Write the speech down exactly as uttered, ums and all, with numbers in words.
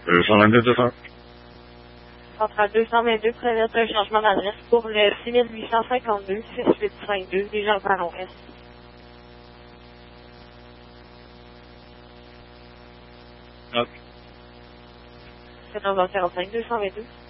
Euh, cent vingt-deux deux cents. Centrale deux cent vingt-deux présente un changement d'adresse pour le six huit cinq deux six huit cinq deux des gens par Est. Ok. sept onze quarante-cinq deux cent vingt-deux.